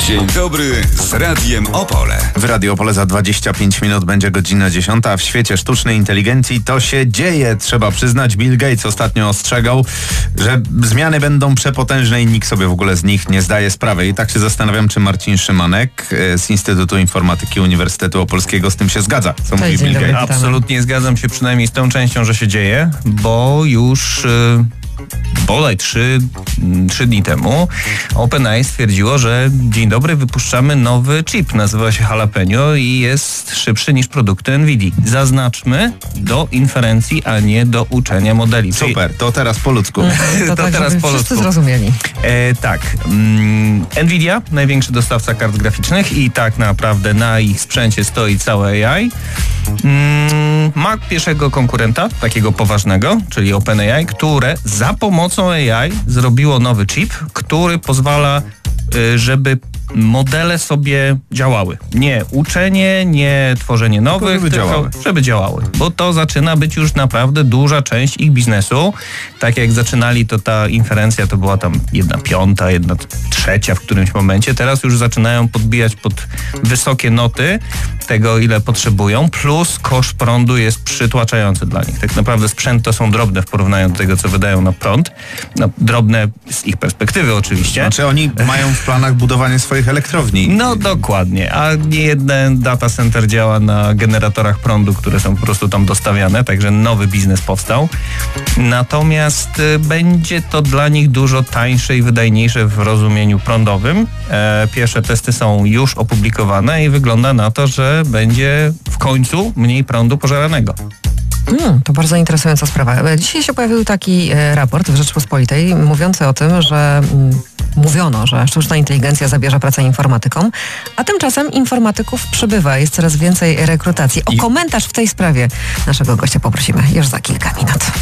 Dzień dobry z Radiem Opole. W Radiu Opole za 25 minut będzie godzina 10, a w świecie sztucznej inteligencji to się dzieje. Trzeba przyznać, Bill Gates ostatnio ostrzegał, że zmiany będą przepotężne i nikt sobie w ogóle z nich nie zdaje sprawy. I tak się zastanawiam, czy Marcin Szymanek z Instytutu Informatyki Uniwersytetu Opolskiego z tym się zgadza. Co mówi Bill Gates? Absolutnie zgadzam się przynajmniej z tą częścią, że się dzieje, bo już bodaj 3 dni temu OpenAI stwierdziło, że dzień dobry, wypuszczamy nowy chip, nazywa się Jalapeno i jest szybszy niż produkty NVIDII. Zaznaczmy, do inferencji, a nie do uczenia modeli. Super, to teraz po ludzku. To tak, teraz po ludzku. Wszyscy zrozumieli. Tak. NVIDIA, największy dostawca kart graficznych i tak naprawdę na ich sprzęcie stoi całe AI. Ma pierwszego konkurenta, takiego poważnego, czyli OpenAI, które za pomocą AI zrobiło nowy chip, który pozwala, żeby modele sobie działały. Nie uczenie, nie tworzenie nowych, tylko żeby działały. Bo to zaczyna być już naprawdę duża część ich biznesu. Tak jak zaczynali, to ta inferencja to była tam 1/5, 1/3 w którymś momencie. Teraz już zaczynają podbijać pod wysokie noty tego, ile potrzebują, plus koszt prądu jest przytłaczający dla nich. Tak naprawdę sprzęty to są drobne w porównaniu do tego, co wydają na prąd. No, drobne z ich perspektywy oczywiście. Znaczy oni mają w planach budowanie swoich elektrowni. No dokładnie, a nie jeden data center działa na generatorach prądu, które są po prostu tam dostawiane, także nowy biznes powstał. Natomiast będzie to dla nich dużo tańsze i wydajniejsze w rozumieniu prądowym. Pierwsze testy są już opublikowane i wygląda na to, że będzie w końcu mniej prądu pożeranego. To bardzo interesująca sprawa. Dzisiaj się pojawił taki raport w Rzeczpospolitej mówiący o tym, że mówiono, że sztuczna inteligencja zabierze pracę informatykom, a tymczasem informatyków przybywa, jest coraz więcej rekrutacji. O komentarz w tej sprawie naszego gościa poprosimy już za kilka minut.